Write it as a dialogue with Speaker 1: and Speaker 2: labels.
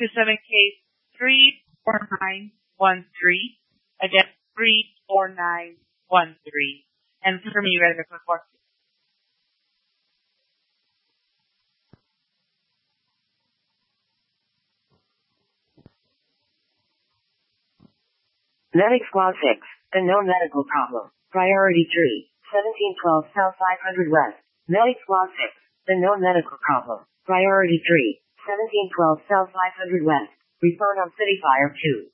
Speaker 1: to 7K 34913. Again, 34913. And confirm you ready to click one.
Speaker 2: Medic Squad 6. A known medical problem. Priority 3. 1712 South 500 West. Medic Squad 6. A known medical problem. Priority 3. 1712 South 500 West. Respond on City Fire 2.